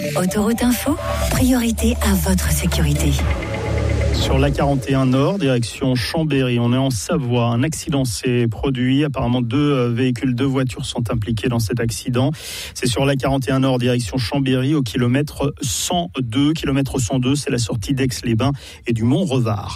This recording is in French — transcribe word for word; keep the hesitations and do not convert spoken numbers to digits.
Autoroute Info, priorité à votre sécurité. Sur l'A quarante et un Nord, direction Chambéry, on est en Savoie. Un accident s'est produit. Apparemment, deux véhicules, deux voitures sont impliquées dans cet accident. C'est sur l'A quarante et un Nord, direction Chambéry, au kilomètre cent deux. Kilomètre cent deux, c'est la sortie d'Aix-les-Bains et du Mont-Revard.